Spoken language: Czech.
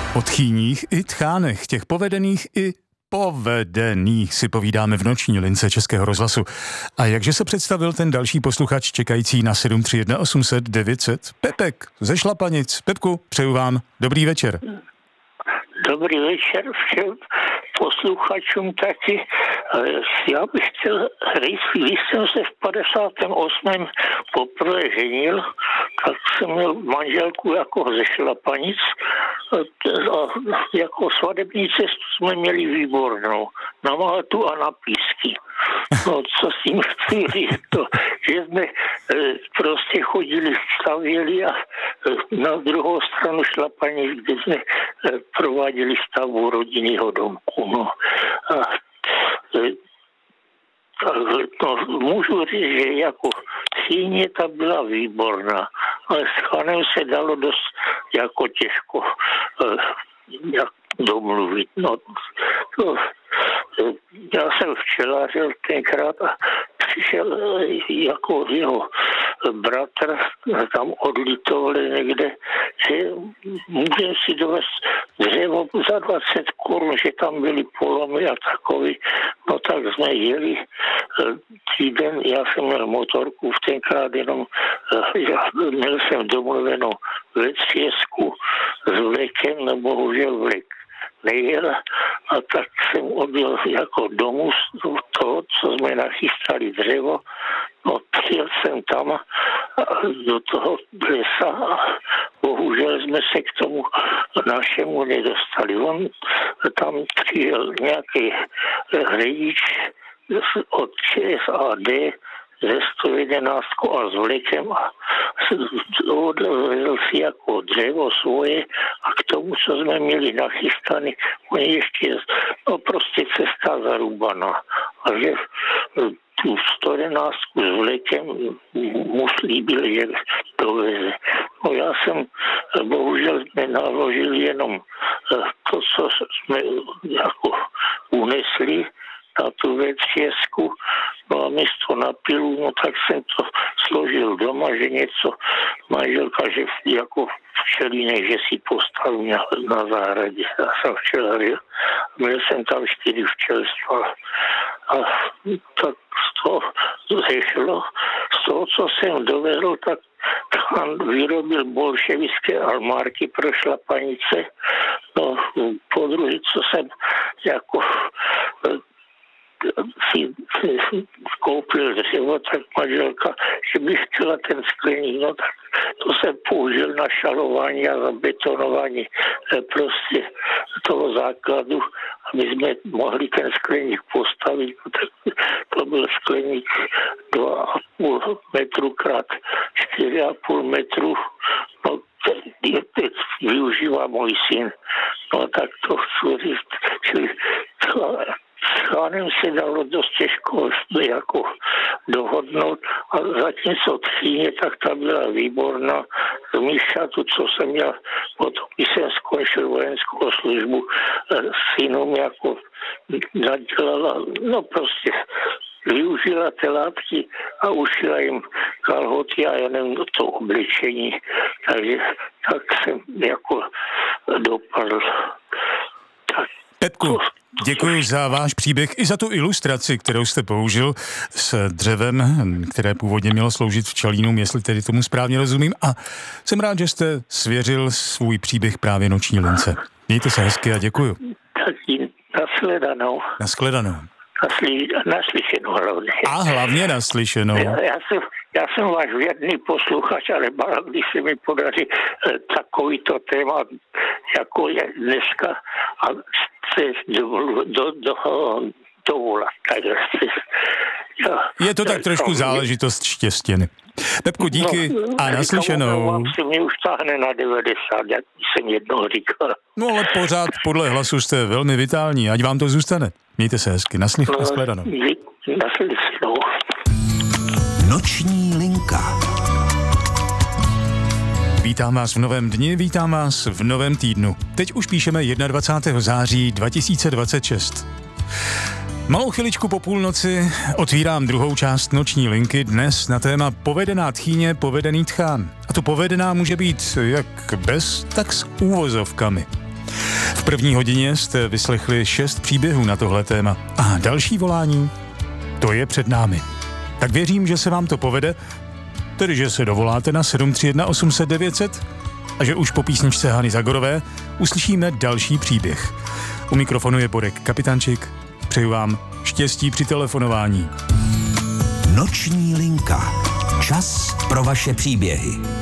O tchýních i tchánech, těch povedených i povedených si povídáme v noční lince Českého rozhlasu. A jakže se představil ten další posluchač čekající na 731 800 900? Pepek ze Šlapanic. Pepku, přeju vám dobrý večer. Dobrý večer všem posluchačům taky. Já bych chtěl říct, když jsem se v 58. poprvé ženil, tak jsem měl manželku jako ze Šlapanic a jako svatební cestu jsme měli výbornou. Na Maltu a na Písky. No, co s tím chci říct, to, že jsme prostě chodili, stavěli a na druhou stranu Šlapanic, kde jsme prováděli stavbu rodinného domku. No. Můžu říct, že jako tchýně ta byla výborná, ale s chanem se dalo dost jako těžko domluvit. No, já jsem včelařil tenkrát a přišel jako jeho bratr tam od Litovle někde, že můžeme si dovést dřevo za 20 korun, že tam byly polomy a takový. No tak jsme jeli týden, já jsem měl motorku v tenkrát jenom, měl jsem domluvenou ve Třesku s vlekem, no bohužel vlek nejel a tak jsem odjel jako domů z toho, co jsme nachystali dřevo. No, přijel jsem tam do toho lesa a bohužel jsme se k tomu našemu nedostali. On tam přijel nějaký řidič od ČSAD ze 111 a s vlekem a odvezl si jako dřevo svoje a k tomu, co jsme měli nachystaný, on ještě, no prostě cesta zarubaná. A že tu 111 s vlekem mu slíbil, že doveze. No já jsem bohužel nenaložil jenom to, co jsme jako unesli na tu V6, no a místo na pilu, no tak jsem to složil doma, že něco manželka, že jako včelínek, že si postavil na zahradě. Já jsem včelařil, měl jsem tam 4 včelstva a tak z toho zešlo, z toho, co jsem dovezl, tak on vyrobil bolševické armárky pro Šlapanice. No, po druhé, co jsem jako si koupil dřevo, tak manželka, že bych chtěla ten skleník, no tak to jsem použil na šalování a zabetonování prostě toho základu, aby jsme mohli ten skleník postavit. No tak to byl skleník 2,5 metru krát 4,5 metru, no teď využívá můj syn. No tak to chci říct, čili s chánem se dalo dost těžko jako dohodnout a zatímco tchýně, tak ta byla výborná. Z Míšatu, co jsem měl, potom když jsem skončil vojenskou službu, synům jako nadělala, no prostě využila ty látky a ušila jim kalhoty a já nevím, to oblečení. Takže tak jsem jako dopadl. Pepku, děkuji za váš příběh i za tu ilustraci, kterou jste použil s dřevem, které původně mělo sloužit včelínům, jestli tedy tomu správně rozumím. A jsem rád, že jste svěřil svůj příběh právě noční lince. Mějte se hezky a děkuju. Taky nashledanou. Nashledanou. Naslyšenou hlavně. A hlavně naslyšenou. Já jsem váš věrný posluchač, ale když se mi podaří takovýto téma, jako je dneska, a se dovolat. Je to tak trošku záležitost štěstěny. Pepku, díky a naslyšenou. Se mě už táhne na 90, jak jsem jednou říkal. No ale pořád podle hlasu jste velmi vitální, ať vám to zůstane. Mějte se hezky, nashledanou. Naslyšenou. Noční linka. Vítám vás v novém dni, vítám vás v novém týdnu. Teď už píšeme 21. září 2026. Malou chviličku po půlnoci otvírám druhou část noční linky, dnes na téma povedená tchýně, povedený tchán. A to povedená může být jak bez, tak s úvozovkami. V první hodině jste vyslechli 6 příběhů na tohle téma. A další volání, to je před námi. Tak věřím, že se vám to povede, tedy že se dovoláte na 731 800 900 a že už po písničce Hany Zagorové uslyšíme další příběh. U mikrofonu je Borek Kapitančik. Přeju vám štěstí při telefonování. Noční linka. Čas pro vaše příběhy.